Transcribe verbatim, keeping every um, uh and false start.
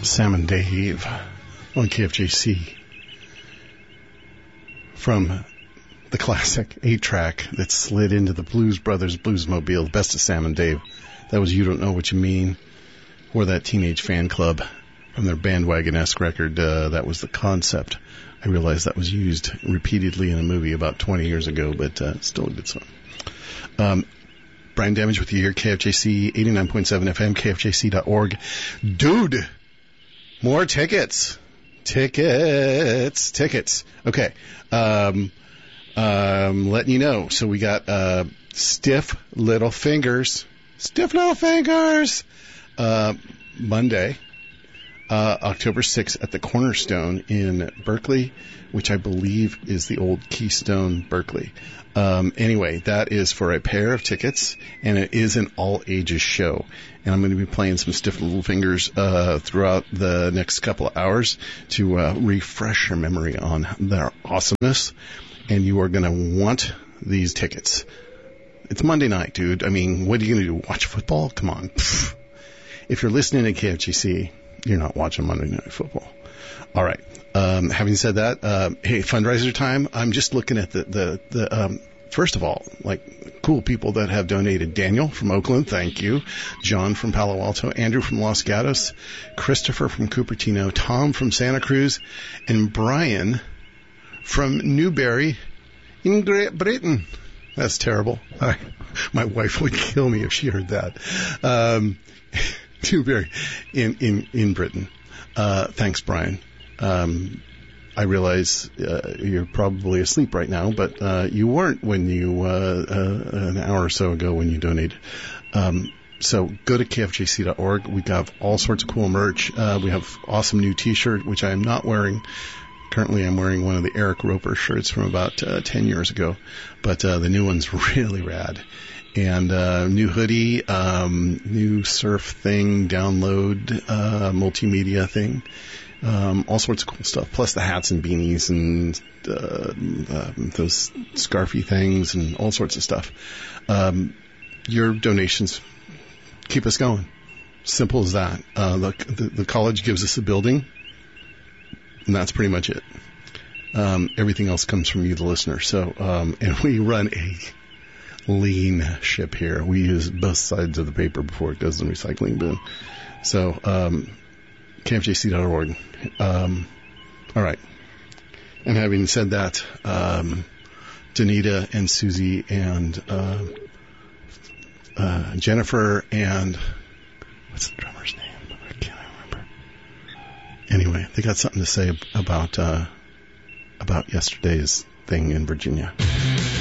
Sam and Dave on K F J C from the classic eight track that slid into the Blues Brothers Bluesmobile, Best of Sam and Dave. That was You Don't Know What You Mean, or that Teenage Fan Club from their Bandwagon-esque record. Uh, that was the concept. I realized that was used repeatedly in a movie about twenty years ago, but uh, still a good song. Um, Brian Damage with you here, K F J C eighty-nine point seven F M, K F J C dot org. Dude! More tickets. Tickets. Tickets. Okay. Um, um, letting you know. So we got, uh, Stiff Little Fingers. Stiff Little Fingers! Uh, Monday, uh, October sixth at the Cornerstone in Berkeley, which I believe is the old Keystone Berkeley. Um, anyway, that is for a pair of tickets, and it is an all-ages show. And I'm going to be playing some Stiff Little Fingers uh, throughout the next couple of hours to uh, refresh your memory on their awesomeness. And you are going to want these tickets. It's Monday night, dude. I mean, what are you going to do? Watch football? Come on. Pfft. If you're listening to K F G C, you're not watching Monday Night Football. All right. Um, having said that, uh, hey, fundraiser time. I'm just looking at the, the, the, um, first of all, like cool people that have donated. Daniel from Oakland. Thank you. John from Palo Alto. Andrew from Los Gatos. Christopher from Cupertino. Tom from Santa Cruz. And Brian from Newbury in Great Britain. That's terrible. I, my wife would kill me if she heard that. Um, Newbury in, in, in Britain. Uh, thanks, Brian. Um, I realize uh, you're probably asleep right now, but uh, you weren't when you uh, uh, an hour or so ago when you donated. Um, so go to K F J C dot org. We have all sorts of cool merch. Uh, we have awesome new T-shirt, which I am not wearing. Currently, I'm wearing one of the Eric Roper shirts from about uh, ten years ago, but uh, the new one's really rad. And uh, new hoodie, um, new surf thing, download uh, multimedia thing. Um, all sorts of cool stuff, plus the hats and beanies and uh, uh, those scarfy things and all sorts of stuff. Um, your donations keep us going. Simple as that. Uh, the, the, the college gives us a building, and that's pretty much it. Um, everything else comes from you, the listener. So, um, and we run a lean ship here. We use both sides of the paper before it goes in the recycling bin. So, um, K F J C dot org. Um, all right. And having said that, um, Danita and Susie and uh, uh, Jennifer and what's the drummer's name? I can't remember. Anyway, they got something to say about uh, about yesterday's thing in Virginia.